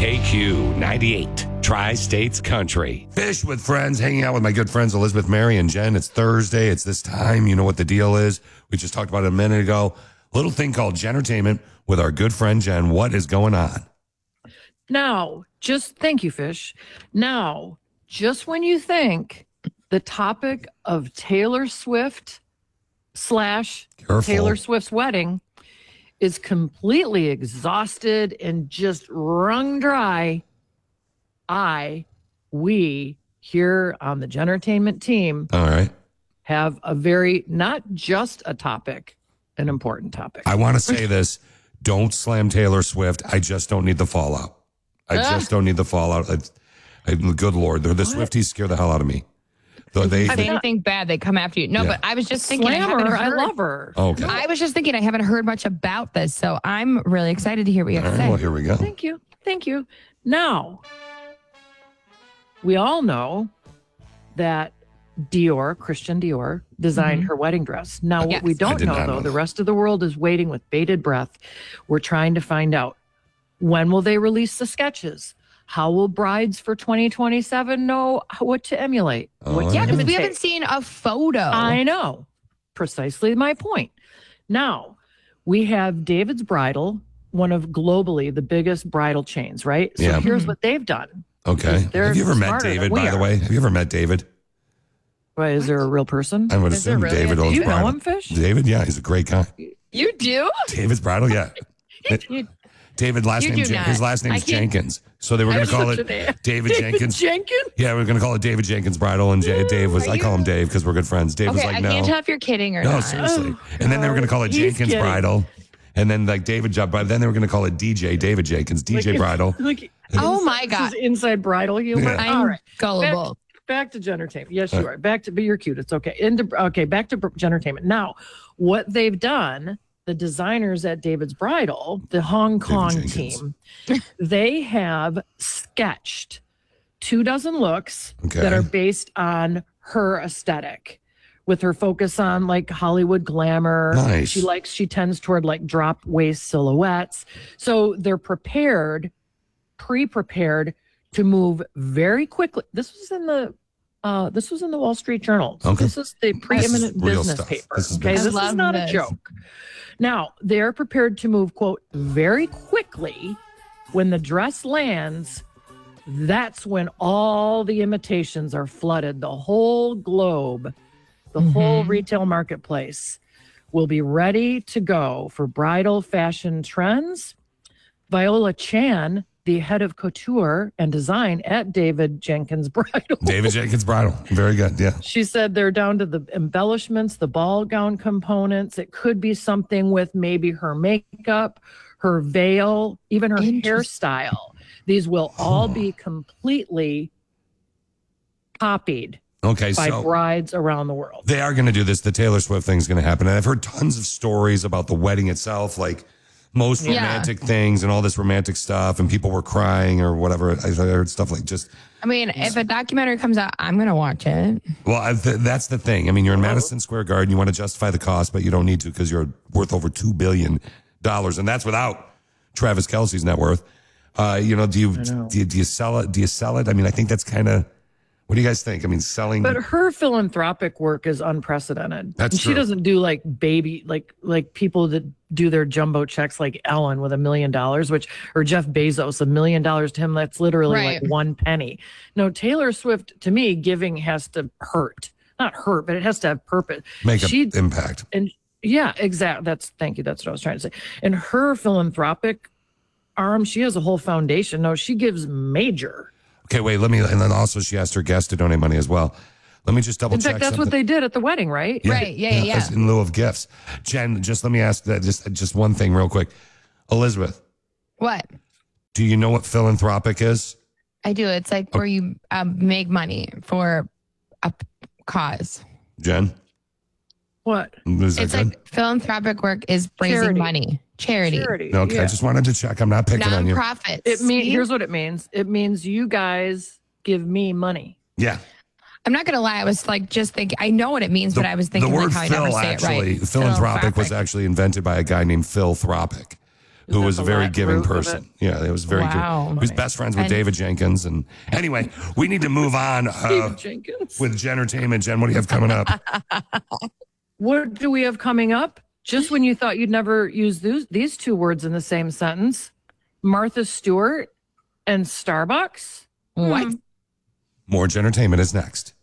KQ 98, Tri-States Country. Fish with friends, hanging out with my good friends Elizabeth, Mary, and Jen. It's Thursday. It's this time. You know what the deal is. We just talked about it a minute ago. Little thing called Jentertainment with our good friend Jen. What is going on? Now, thank you, Fish. Now, just when you think the topic of Taylor Swift / Taylor Swift's wedding is completely exhausted and just wrung dry, we here on the Jentertainment team All right. have not just a topic, an important topic. I want to say this. Don't slam Taylor Swift. I just don't need the fallout. Good Lord. The Swifties scare the hell out of me. Say anything bad, they come after you. No, but I was just thinking, I love her. Okay. I was just thinking, I haven't heard much about this, so I'm really excited to hear what you have to say. Well, here we go. Thank you. Now, we all know that Christian Dior, designed her wedding dress. Now, what we don't know, though, the rest of the world is waiting with bated breath. We're trying to find out, when will they release the sketches? How will brides for 2027 know what to emulate? Because we haven't seen a photo. I know. Precisely my point. Now, we have David's Bridal, one of globally the biggest bridal chains, right? So here's what they've done. Okay. Have you ever met David, by the way? Have you ever met David? Why, is there a real person? I would assume really David owns Do you Bridal. know him, Fish? David, yeah, he's a great guy. You do? David's Bridal, yeah. David, his last name is Jenkins. So they were going to call it David Jenkins. Jenkins? Yeah, we're going to call it David Jenkins Bridal. And I call him Dave because we're good friends. Dave was like, no. I can't tell if you're kidding or no, not. seriously. And then they were going to call it Jenkins kidding. Bridal. And then like David Job, then they were going to call it DJ, David Jenkins, DJ Bridal. Oh my God. This is inside bridal humor. Yeah. I'm All right. gullible. Back to Jentertainment. Yes, you are. But you're cute. It's okay. Back to Jentertainment. Now, what they've done, the designers at David's Bridal, the Hong Kong team, they have sketched 24 looks that are based on her aesthetic, with her focus on like Hollywood glamour. Nice. She tends toward like drop waist silhouettes. So they're pre-prepared to move very quickly. This was in the Wall Street Journal. Okay. This is the preeminent business paper. This is not a joke. Now, they're prepared to move, quote, very quickly. When the dress lands, that's when all the imitations are flooded. The whole globe, the whole retail marketplace will be ready to go for bridal fashion trends. Viola Chan, the head of couture and design at David Jenkins Bridal. David Jenkins Bridal. Very good, yeah. She said they're down to the embellishments, the ball gown components. It could be something with maybe her makeup, her veil, even her hairstyle. These will all be completely copied by brides around the world. They are going to do this. The Taylor Swift thing's going to happen. And I've heard tons of stories about the wedding itself, like most romantic things and all this romantic stuff, and people were crying or whatever. I heard stuff like if a documentary comes out, I'm going to watch it. Well, that's the thing. I mean, you're in Madison Square Garden. You want to justify the cost, but you don't need to because you're worth over $2 billion. And that's without Travis Kelce's net worth. Do you sell it? Do you sell it? I mean, I think that's kind of, what do you guys think? I mean, selling. But her philanthropic work is unprecedented. That's true. She doesn't do like like people that do their jumbo checks like Ellen with $1 million, or Jeff Bezos, $1 million to him. That's literally like 1 penny. No, Taylor Swift, to me, giving has to not hurt, but it has to have purpose. Make an impact. And yeah, exactly. Thank you. That's what I was trying to say. And her philanthropic arm, she has a whole foundation. No, she gives major. Okay, wait, and then also she asked her guests to donate money as well. Let me just double check. In fact, that's what they did at the wedding, right? Yeah, right, yeah. In lieu of gifts. Jen, just let me ask that just one thing real quick. Elizabeth. What? Do you know what philanthropic is? I do. It's like where you make money for a cause. Jen? What? It's like philanthropic work is raising money. Charity. Okay, I just wanted to check. I'm not picking on you. Non-profits. Here's what it means. It means you guys give me money. Yeah. I'm not going to lie. I was like, just thinking, I know what it means, but I was thinking the word like how Phil, I never say actually, it right. Philanthropic was actually invented by a guy named Phil Thropic, who was a very giving person. Yeah, it was very good. He was best friends with David Jenkins. And anyway, we need to move on with Jentertainment. Jen, what do you have coming up? What do we have coming up? Just when you thought you'd never use these two words in the same sentence, Martha Stewart and Starbucks. What? More Jentertainment is next.